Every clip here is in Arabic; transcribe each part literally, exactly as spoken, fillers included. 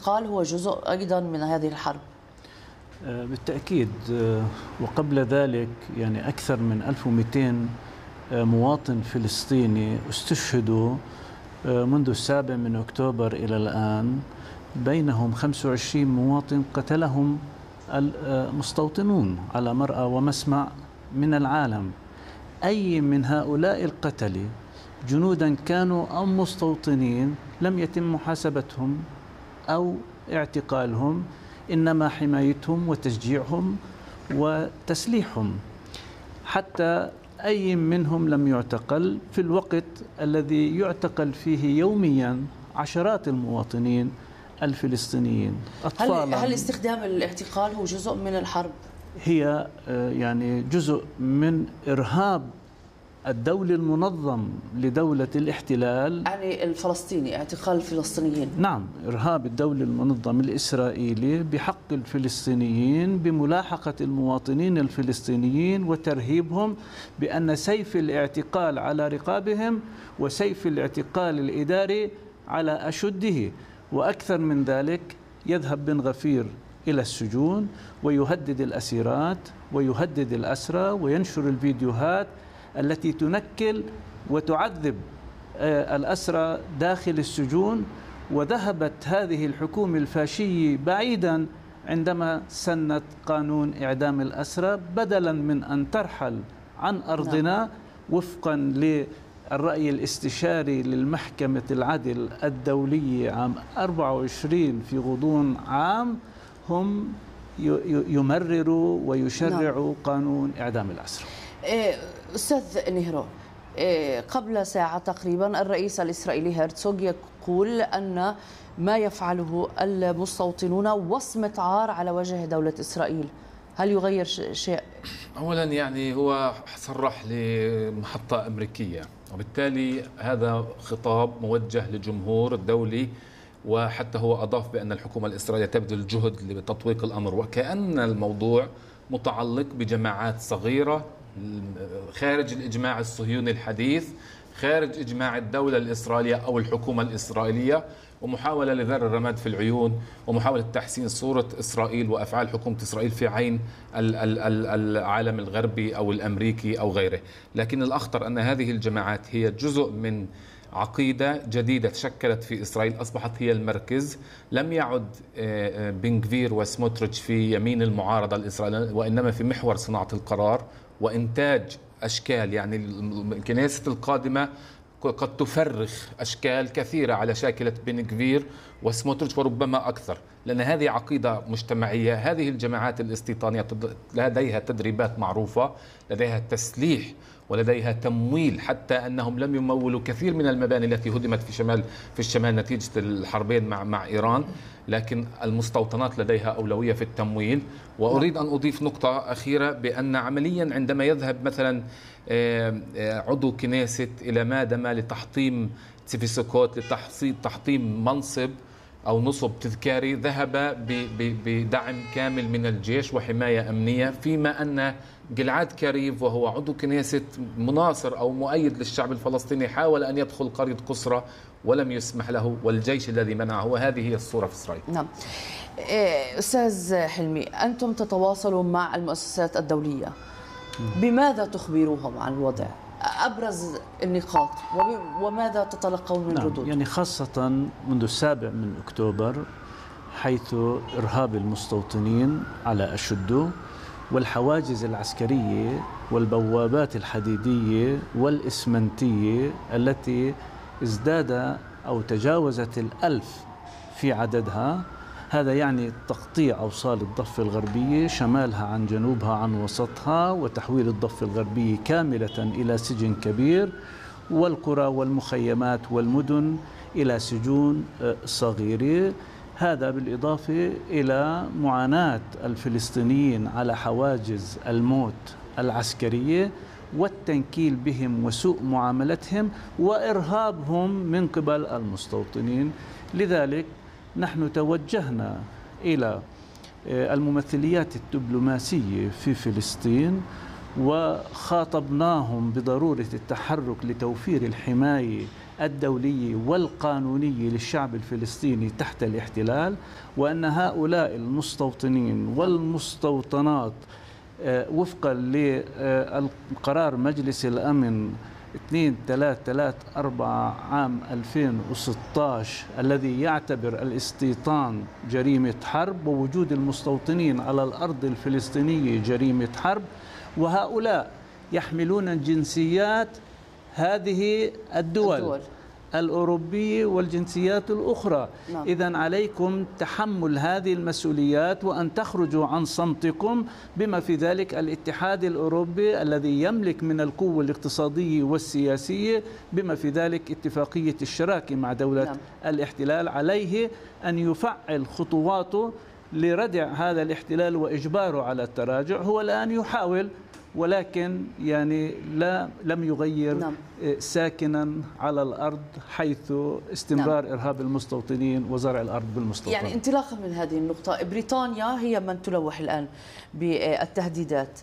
الاعتقال هو جزء أيضا من هذه الحرب. بالتأكيد، وقبل ذلك يعني أكثر من ألف ومئتين مواطن فلسطيني استشهدوا منذ السابع من أكتوبر إلى الآن، بينهم خمسة وعشرين مواطن قتلهم المستوطنون على مرأى ومسمع من العالم. أي من هؤلاء القتلة جنودا كانوا أو مستوطنين لم يتم محاسبتهم أو اعتقالهم، إنما حمايتهم وتشجيعهم وتسليحهم. حتى أي منهم لم يعتقل في الوقت الذي يعتقل فيه يوميا عشرات المواطنين الفلسطينيين. هل, هل استخدام الاعتقال هو جزء من الحرب؟ هي يعني جزء من إرهاب الدولي المنظم لدولة الاحتلال، يعني الفلسطيني، اعتقال الفلسطينيين. نعم، إرهاب الدولي المنظم الإسرائيلي بحق الفلسطينيين بملاحقة المواطنين الفلسطينيين وترهيبهم بأن سيف الاعتقال على رقابهم وسيف الاعتقال الإداري على أشده. وأكثر من ذلك، يذهب بن غفير إلى السجون ويهدد الأسيرات ويهدد الأسرى وينشر الفيديوهات التي تنكل وتعذب الأسرى داخل السجون. وذهبت هذه الحكومة الفاشية بعيدا عندما سنت قانون إعدام الأسرى، بدلا من أن ترحل عن أرضنا وفقا للرأي الاستشاري للمحكمة العدل الدولية عام أربعة وعشرين في غضون عام. هم يمرروا ويشرعوا قانون إعدام الأسرى. أستاذ نهرو، قبل ساعة تقريبا الرئيس الإسرائيلي هرتزوغ يقول أن ما يفعله المستوطنون وصمة عار على وجه دولة إسرائيل. هل يغير شيء؟ أولا يعني هو صرح لمحطة أمريكية، وبالتالي هذا خطاب موجه للجمهور الدولي، وحتى هو أضاف بأن الحكومة الإسرائيلية تبذل جهد لتطويق الأمر، وكأن الموضوع متعلق بجماعات صغيرة خارج الإجماع الصهيوني الحديث، خارج إجماع الدولة الإسرائيلية أو الحكومة الإسرائيلية، ومحاولة لذر الرماد في العيون ومحاولة تحسين صورة إسرائيل وأفعال حكومة إسرائيل في عين العالم الغربي أو الأمريكي أو غيره. لكن الأخطر أن هذه الجماعات هي جزء من عقيدة جديدة تشكلت في إسرائيل، أصبحت هي المركز. لم يعد بن غفير وسموتريتش في يمين المعارضة الإسرائيلية، وإنما في محور صناعة القرار وإنتاج أشكال. يعني الكنيسة القادمة قد تفرخ أشكال كثيرة على شاكلة بن غفير وسموتريتش وربما أكثر، لأن هذه عقيدة مجتمعية. هذه الجماعات الاستيطانية لديها تدريبات معروفة، لديها تسليح ولديها تمويل، حتى أنهم لم يمولوا كثير من المباني التي هدمت في شمال في الشمال نتيجة الحربين مع مع إيران، لكن المستوطنات لديها أولوية في التمويل. وأريد أن أضيف نقطة أخيرة، بأن عمليا عندما يذهب مثلا عضو كنيسة إلى مادما لتحطيم تسفيسكوت، لتحطيم منصب أو نصب تذكاري، ذهب بدعم كامل من الجيش وحماية أمنية، فيما أن جلعاد كريف وهو عضو كنيسة مناصر أو مؤيد للشعب الفلسطيني حاول أن يدخل قرية قسرة ولم يسمح له، والجيش الذي منعه. وهذه هي الصورة في إسرائيل. نعم. أستاذ حلمي، أنتم تتواصلوا مع المؤسسات الدولية، بماذا تخبروهم عن الوضع؟ أبرز النقاط وماذا تتلقون من نعم. ردود؟ يعني خاصة منذ السابع من أكتوبر، حيث إرهاب المستوطنين على أشده، والحواجز العسكرية والبوابات الحديدية والإسمنتية التي ازداد أو تجاوزت الألف في عددها. هذا يعني تقطيع أوصال الضفة الغربية شمالها عن جنوبها عن وسطها، وتحويل الضفة الغربية كاملة إلى سجن كبير، والقرى والمخيمات والمدن إلى سجون صغيرة. هذا بالإضافة إلى معاناة الفلسطينيين على حواجز الموت العسكرية والتنكيل بهم وسوء معاملتهم وإرهابهم من قبل المستوطنين. لذلك نحن توجهنا إلى الممثليات الدبلوماسية في فلسطين وخاطبناهم بضرورة التحرك لتوفير الحماية الدولية والقانونية للشعب الفلسطيني تحت الاحتلال، وأن هؤلاء المستوطنين والمستوطنات وفقا لقرار مجلس الأمن اثنين ثلاثة ثلاثة أربعة عام ألفين وستة عشر الذي يعتبر الاستيطان جريمة حرب ووجود المستوطنين على الأرض الفلسطينية جريمة حرب، وهؤلاء يحملون الجنسيات هذه الدول, الدول. الأوروبية والجنسيات الأخرى. نعم. إذن عليكم تحمل هذه المسؤوليات وأن تخرجوا عن صمتكم، بما في ذلك الاتحاد الأوروبي الذي يملك من القوة الاقتصادية والسياسية، بما في ذلك اتفاقية الشراكة مع دولة نعم. الاحتلال. عليه أن يفعل خطواته لردع هذا الاحتلال وإجباره على التراجع. هو الآن يحاول، ولكن يعني لا لم يغير نعم. ساكنا على الأرض، حيث استمرار نعم. إرهاب المستوطنين وزرع الأرض بالمستوطنين. يعني انطلاقا من هذه النقطة، بريطانيا هي من تلوح الآن بالتهديدات.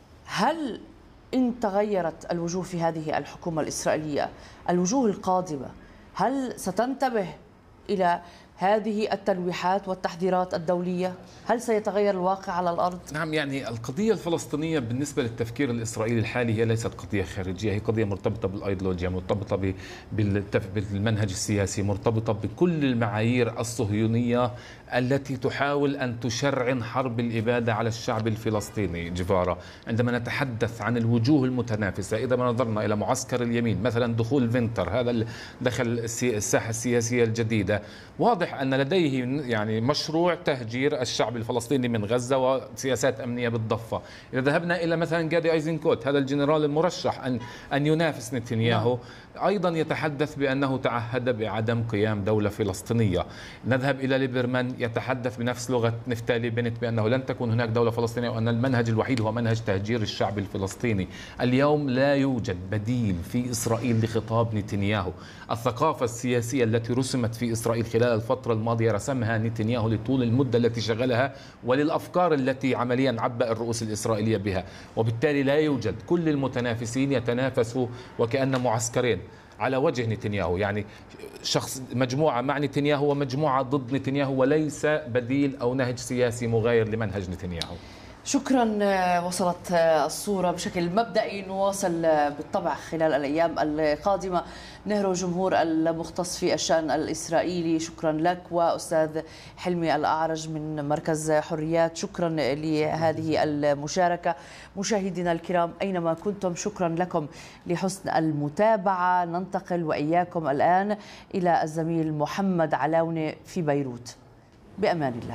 هل إن تغيرت الوجوه في هذه الحكومة الإسرائيلية، الوجوه القادمة، هل ستنتبه إلى هذه التلويحات والتحذيرات الدولية؟ هل سيتغير الواقع على الأرض؟ نعم، يعني القضية الفلسطينية بالنسبة للتفكير الإسرائيلي الحالي هي ليست قضية خارجية، هي قضية مرتبطة بالأيديولوجيا، مرتبطة بالمنهج السياسي، مرتبطة بكل المعايير الصهيونية التي تحاول أن تشرعن حرب الإبادة على الشعب الفلسطيني. جيفارا، عندما نتحدث عن الوجوه المتنافسة، إذا ما نظرنا إلى معسكر اليمين مثلا، دخول فينتر هذا دخل الساحة السياسية الجديدة، واضح أن لديه يعني مشروع تهجير الشعب الفلسطيني من غزة وسياسات أمنية بالضفة. إذا ذهبنا إلى مثلا جادي أيزنكوت، هذا الجنرال المرشح أن أن ينافس نتنياهو، أيضا يتحدث بأنه تعهد بعدم قيام دولة فلسطينية. نذهب إلى ليبرمان يتحدث بنفس لغة نفتالي بنت بأنه لن تكون هناك دولة فلسطينية، وأن المنهج الوحيد هو منهج تهجير الشعب الفلسطيني. اليوم لا يوجد بديل في إسرائيل لخطاب نتنياهو. الثقافة السياسية التي رسمت في إسرائيل خلال الفترة الماضية رسمها نتنياهو لطول المدة التي شغلها، وللأفكار التي عمليا عبأ الرؤوس الإسرائيلية بها، وبالتالي لا يوجد. كل المتنافسين يتنافسوا وكأن معسكرين على وجه نتنياهو، يعني شخص مجموعة مع نتنياهو ومجموعة ضد نتنياهو، وليس بديل أو نهج سياسي مغاير لمنهج نتنياهو. شكرا. وصلت الصورة بشكل مبدئي. نواصل بالطبع خلال الأيام القادمة نهر جمهور المختص في الشأن الإسرائيلي. شكرا لك. وأستاذ حلمي الأعرج من مركز حريات، شكرا لهذه المشاركة. مشاهدينا الكرام أينما كنتم، شكرا لكم لحسن المتابعة. ننتقل وإياكم الآن إلى الزميل محمد علاونة في بيروت. بأمان الله.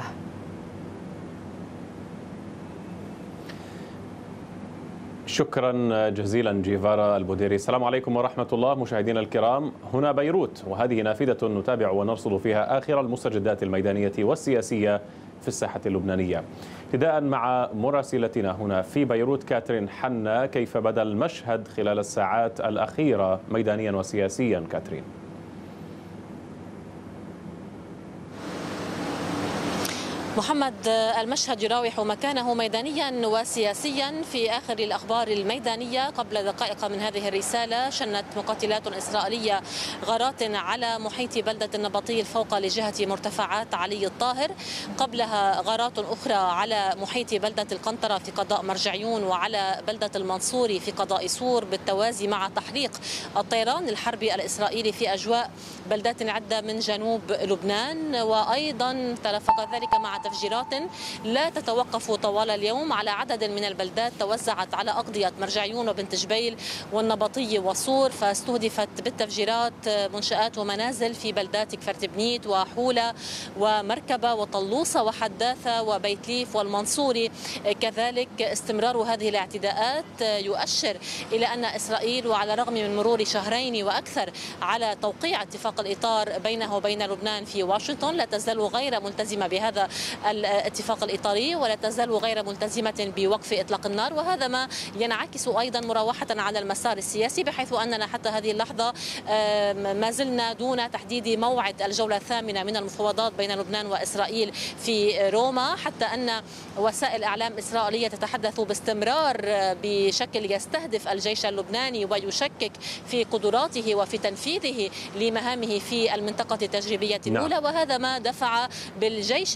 شكرا جزيلا جيفارا البوديري. السلام عليكم ورحمة الله مشاهدينا الكرام. هنا بيروت، وهذه نافذة نتابع ونرصد فيها آخر المستجدات الميدانية والسياسية في الساحة اللبنانية. ابتداء مع مراسلتنا هنا في بيروت كاترين حنا، كيف بدا المشهد خلال الساعات الأخيرة ميدانيا وسياسيا؟ كاترين. محمد، المشهد يراوح مكانه ميدانيا وسياسيا. في آخر الأخبار الميدانية قبل دقائق من هذه الرسالة، شنت مقاتلات إسرائيلية غارات على محيط بلدة النبطيل فوق لجهة مرتفعات علي الطاهر، قبلها غارات أخرى على محيط بلدة القنطرة في قضاء مرجعيون وعلى بلدة المنصوري في قضاء سور، بالتوازي مع تحليق الطيران الحربي الإسرائيلي في أجواء بلدات عدة من جنوب لبنان. وأيضا ترافق ذلك مع تفجيرات لا تتوقف طوال اليوم على عدد من البلدات توزعت على أقضية مرجعيون وبنت جبيل والنبطية وصور، فاستهدفت بالتفجيرات منشآت ومنازل في بلدات كفرت بنيت وحولة ومركبة وطلوصة وحداثة وبيت ليف والمنصوري. كذلك استمرار هذه الاعتداءات يؤشر إلى أن إسرائيل، وعلى الرغم من مرور شهرين وأكثر على توقيع اتفاق الإطار بينه وبين لبنان في واشنطن، لا تزال غير ملتزمة بهذا الاتفاق الإطاري ولا تزال غير ملتزمة بوقف إطلاق النار، وهذا ما ينعكس أيضا مروحة على المسار السياسي، بحيث أننا حتى هذه اللحظة ما زلنا دون تحديد موعد الجولة الثامنة من المفاوضات بين لبنان وإسرائيل في روما، حتى أن وسائل إعلام إسرائيلية تتحدث باستمرار بشكل يستهدف الجيش اللبناني ويشكك في قدراته وفي تنفيذه لمهامه في المنطقة التجريبية الأولى. نعم. وهذا ما دفع بالجيش